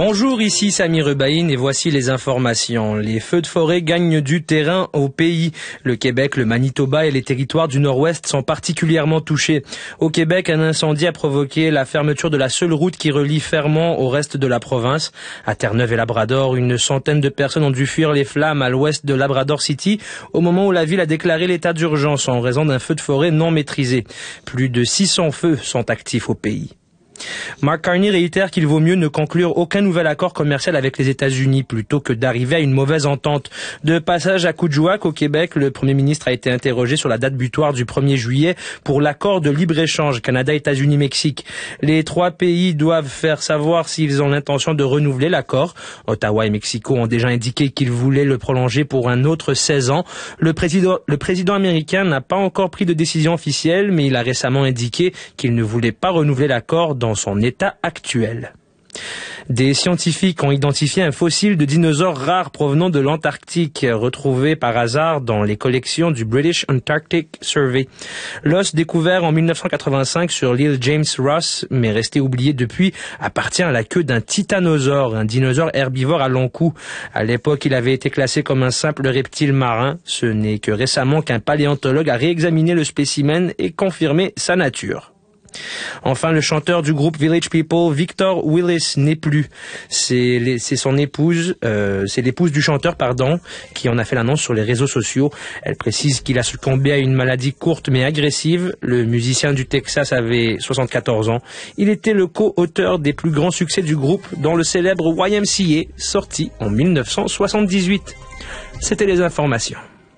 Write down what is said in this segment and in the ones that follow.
Bonjour, ici Sami Rebaïn et voici les informations. Les feux de forêt gagnent du terrain au pays. Le Québec, le Manitoba et les territoires du Nord-Ouest sont particulièrement touchés. Au Québec, un incendie a provoqué la fermeture de la seule route qui relie Fermont au reste de la province. À Terre-Neuve et Labrador, une centaine de personnes ont dû fuir les flammes à l'ouest de Labrador City au moment où la ville a déclaré l'état d'urgence en raison d'un feu de forêt non maîtrisé. Plus de 600 feux sont actifs au pays. Mark Carney réitère qu'il vaut mieux ne conclure aucun nouvel accord commercial avec les États-Unis plutôt que d'arriver à une mauvaise entente. De passage à Coudjouac au Québec, le premier ministre a été interrogé sur la date butoir du 1er juillet pour l'accord de libre-échange Canada-États-Unis-Mexique. Les trois pays doivent faire savoir s'ils ont l'intention de renouveler l'accord. Ottawa et Mexico ont déjà indiqué qu'ils voulaient le prolonger pour un autre 16 ans. Le président américain n'a pas encore pris de décision officielle, mais il a récemment indiqué qu'il ne voulait pas renouveler l'accord dans son état actuel. Des scientifiques ont identifié un fossile de dinosaure rare provenant de l'Antarctique, retrouvé par hasard dans les collections du British Antarctic Survey. L'os découvert en 1985 sur l'île James Ross, mais resté oublié depuis, appartient à la queue d'un titanosaure, un dinosaure herbivore à long cou. À l'époque, il avait été classé comme un simple reptile marin. Ce n'est que récemment qu'un paléontologue a réexaminé le spécimen et confirmé sa nature. Enfin, le chanteur du groupe Village People, Victor Willis, n'est plus. C'est l'épouse du chanteur, qui en a fait l'annonce sur les réseaux sociaux. Elle précise qu'il a succombé à une maladie courte mais agressive. Le musicien du Texas avait 74 ans. Il était le co-auteur des plus grands succès du groupe, dont le célèbre YMCA, sorti en 1978. C'était les informations.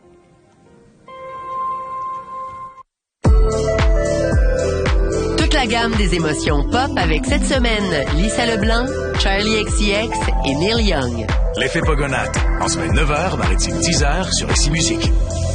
La gamme des émotions pop avec cette semaine Lisa Leblanc, Charlie XCX et Neil Young. L'effet Pogonate, en semaine 9h, maritime 10h sur Ici Musique.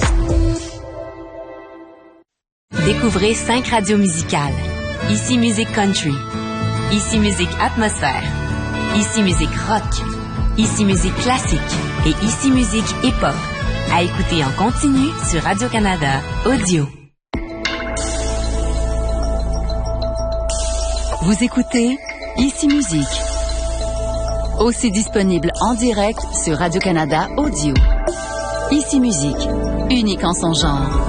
Découvrez 5 radios musicales. Ici Musique Country, Ici Musique Atmosphère, Ici Musique Rock, Ici Musique Classique et Ici Musique Hip-Hop. À écouter en continu sur Radio-Canada Audio. Vous écoutez Ici Musique. Aussi disponible en direct sur Radio-Canada Audio. Ici Musique, unique en son genre.